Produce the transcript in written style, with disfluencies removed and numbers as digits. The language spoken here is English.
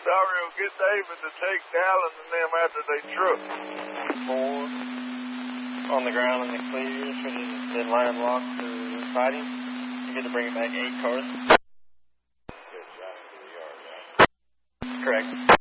Sorry, we'll get David to take Dallin and them after they truck. 4 on the ground in the clear, should have been landlocked for fighting. You get to bring it back 8 cars. Correct.